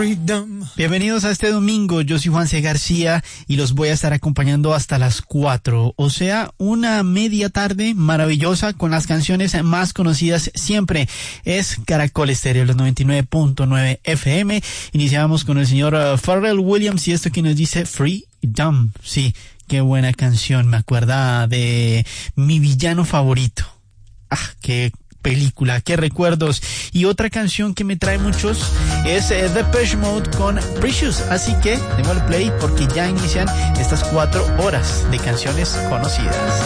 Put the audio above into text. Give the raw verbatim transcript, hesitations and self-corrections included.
freedom. Bienvenidos a este domingo, yo soy Juan C. García y los voy a estar acompañando hasta las cuatro, o sea, una media tarde maravillosa con las canciones más conocidas siempre. Es Caracol Estéreo, los noventa y nueve punto nueve F M. Iniciamos con el señor uh, Pharrell Williams y esto que nos dice Freedom. Sí, qué buena canción, me acuerda de mi villano favorito. Ah, qué película, qué recuerdos. Y otra canción que me trae muchos es eh, Depeche Mode con Precious. Así que démosle play porque ya inician estas cuatro horas de canciones conocidas.